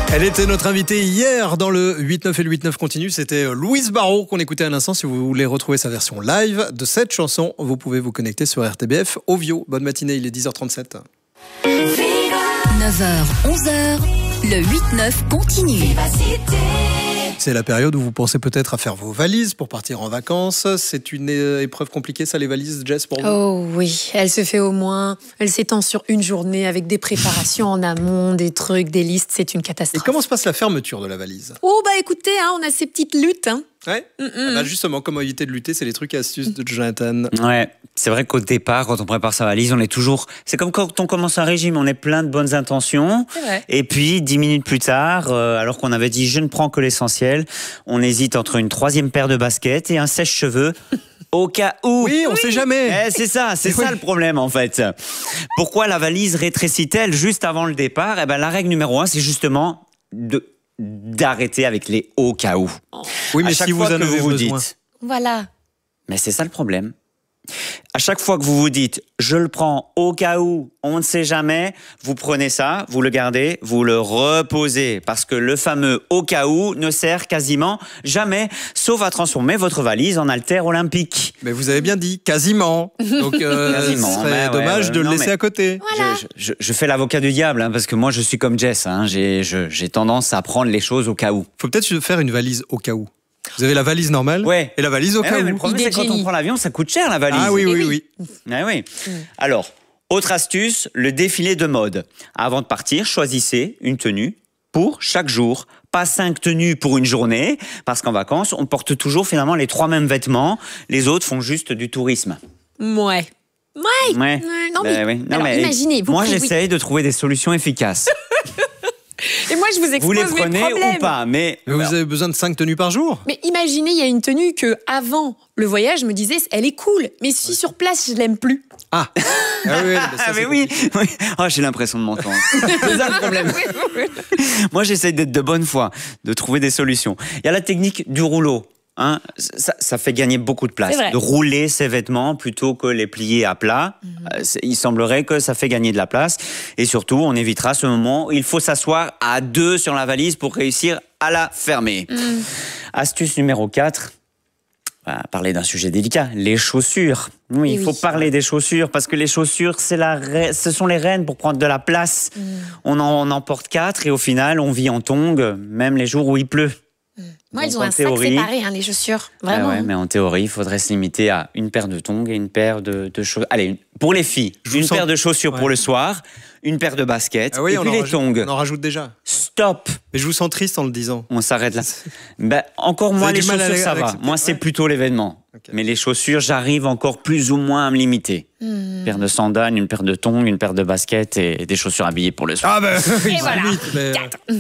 Elle était notre invitée hier dans le 8-9 et le 8-9 continue. C'était Louise Barrault qu'on écoutait à l'instant. Si vous voulez retrouver sa version live de cette chanson, vous pouvez vous connecter sur RTBF Ovio. Bonne matinée, il est 10h37. 9h, 11h, le 8-9 continue. C'est la période où vous pensez peut-être à faire vos valises pour partir en vacances. C'est une épreuve compliquée, ça, les valises, Jess, pour vous? Oh oui, elle se fait au moins. Elle s'étend sur une journée avec des préparations en amont, des trucs, des listes. C'est une Et catastrophe. comment se passe la fermeture de la valise? Oh bah écoutez, on a ces petites luttes. Ouais. Bah justement, comment éviter de lutter, c'est les trucs et astuces de Jonathan. Ouais, c'est vrai qu'au départ, quand on prépare sa valise, on est toujours... C'est comme quand on commence un régime, on est plein de bonnes intentions. C'est vrai. Et puis, 10 minutes plus tard, alors qu'on avait dit « je ne prends que l'essentiel », on hésite entre une 3e paire de baskets et un sèche-cheveux. Au cas où. Oui, on sait jamais. C'est ça le problème en fait. Pourquoi la valise rétrécit-elle juste avant le départ? Eh ben, la règle numéro 1, c'est justement d'arrêter avec les au cas où. Oui, mais à chaque si vous fois en que avez vous besoin. dites, Voilà. mais c'est ça le problème. À chaque fois que vous vous dites « je le prends au cas où, on ne sait jamais », vous prenez ça, vous le gardez, vous le reposez. Parce que le fameux « au cas où » ne sert quasiment jamais, sauf à transformer votre valise en haltère olympique. Mais vous avez bien dit, quasiment. Donc, Quasiment, ce serait ouais, dommage ouais, de le non, laisser mais- à côté. Voilà. Je fais l'avocat du diable, parce que moi je suis comme Jess, j'ai tendance à prendre les choses au cas où. Faut peut-être faire une valise au cas où. Vous avez la valise normale Ouais. et la valise au Eh cas ouais, mais où. le problème, c'est Idée que de quand on génie. prend l'avion, ça coûte cher la valise. Ah oui, Eh oui, oui. oui. Ah oui. Alors, autre astuce, le défilé de mode. Avant de partir, choisissez une tenue pour chaque jour. Pas 5 tenues pour une journée, parce qu'en vacances, on porte toujours finalement les 3 mêmes vêtements. Les autres font juste du tourisme. Ouais. Ouais. Non, mais, oui. alors, imaginez, vous moi, prenez- j'essaye de trouver des solutions efficaces. Et moi, je vous expose Vous les mes prenez problèmes. ou pas, mais Mais vous avez besoin de 5 tenues par jour? Mais imaginez, il y a une tenue que avant le voyage, je me disais, elle est cool. Mais si sur place, je l'aime plus. Ah oui, ça, Ah, c'est mais oui. Oh, j'ai l'impression de m'entendre. C'est ça le problème. Moi, j'essaye d'être de bonne foi, de trouver des solutions. Il y a la technique du rouleau. Ça fait gagner beaucoup de place. C'est vrai. De rouler ses vêtements plutôt que les plier à plat. Il semblerait que ça fait gagner de la place. Et surtout, on évitera ce moment où il faut s'asseoir à 2 sur la valise pour réussir à la fermer. Astuce numéro 4. On va parler d'un sujet délicat, les chaussures. Oui, Eh il faut oui. parler des chaussures parce que les chaussures, ce sont les reines pour prendre de la place. On en porte 4 et au final, on vit en tongs, même les jours où il pleut. Moi, Donc, elles ont en un sac théorie- séparé, les chaussures. Ah Vraiment. ouais, mais en théorie, il faudrait se limiter à une paire de tongs et une paire de chaussures. Allez, pour les filles, Je vous une sens- paire de chaussures Ouais. pour le soir, une paire de baskets Ah oui, et on puis en les rajoute- tongs. On en rajoute déjà. Stop. Mais je vous sens triste en le disant. On s'arrête là. Ben, encore Vous moi, avez les du mal chaussures, à ça va. accepter, Moi, c'est ouais. plutôt l'événement. Ok. Mais les chaussures, j'arrive encore plus ou moins à me limiter. Une paire de sandales, une paire de tongs, une paire de baskets et des chaussures habillées pour le soir. Ah ben, oui, voilà. limite, mais-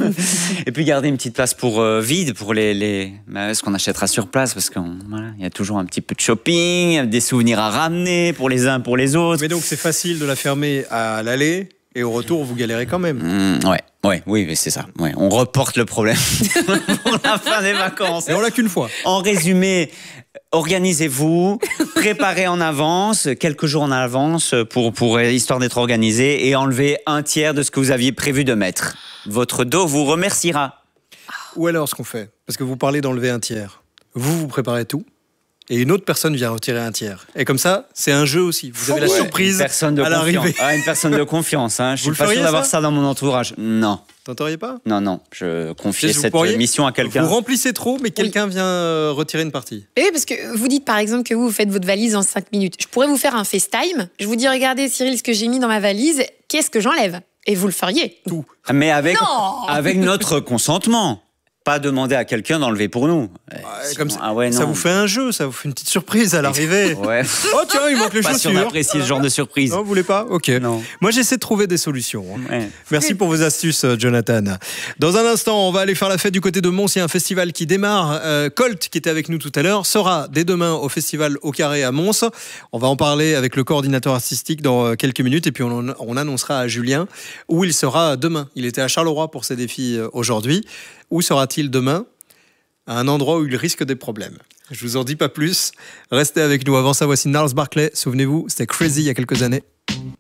Et puis garder une petite place pour vide pour ce qu'on achètera sur place parce qu'il y a toujours un petit peu de shopping, des souvenirs à ramener pour les uns pour les autres. Mais donc c'est facile de la fermer à l'aller et au retour vous galérez quand même. Oui, mais c'est ça. Ouais, on reporte le problème pour la fin des vacances. Et on l'a qu'une fois. En résumé, organisez-vous, préparez en avance, quelques jours en avance pour histoire d'être organisé et enlevez un tiers de ce que vous aviez prévu de mettre. Votre dos vous remerciera. Ou alors ce qu'on fait, parce que vous parlez d'enlever un tiers. Vous préparez tout et une autre personne vient retirer un tiers. Et comme ça, c'est un jeu aussi. Vous avez la surprise Une personne de à l'arrivée. confiance. Ah, une personne de confiance. Je Vous suis le pas sûr feriez, d'avoir ça ça dans mon entourage. Non. T'entendriez pas? Non. Je confiais Vous cette pourriez mission à quelqu'un. Vous remplissez trop, mais quelqu'un vient retirer une partie. Et oui, parce que vous dites par exemple que vous faites votre valise en 5 minutes. Je pourrais vous faire un FaceTime. Je vous dis, regardez Cyril, ce que j'ai mis dans ma valise, qu'est-ce que j'enlève? Et vous le feriez. Tout. Mais avec Non notre consentement. Pas demander à quelqu'un d'enlever pour nous. Comme ça, Ah ouais, ça non. vous fait un jeu, ça vous fait une petite surprise à l'arrivée. Ouais. Oh tiens, il manque les Pas sûr chaussures. d'apprécier ce genre de surprise. Non, vous voulez pas? Ok. Non. Moi, j'essaie de trouver des solutions. Ouais. Merci pour vos astuces, Jonathan. Dans un instant, on va aller faire la fête du côté de Mons. Il y a un festival qui démarre. Colt, qui était avec nous tout à l'heure, sera dès demain au festival Au Carré à Mons. On va en parler avec le coordinateur artistique dans quelques minutes. Et puis, on annoncera à Julien où il sera demain. Il était à Charleroi pour ses défis aujourd'hui. Où sera-t-il demain? À un endroit où il risque des problèmes. Je vous en dis pas plus. Restez avec nous. Avant ça, voici Gnarls Barkley. Souvenez-vous, c'était Crazy il y a quelques années.